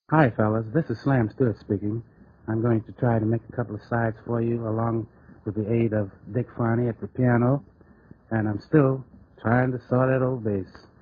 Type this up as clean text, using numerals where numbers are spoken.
Hi, fellas. This is Slam Stewart speaking. I'm going to try to make a couple of sides for you along with the aid of Dick Farney at the piano, and I'm still trying to saw that old bass.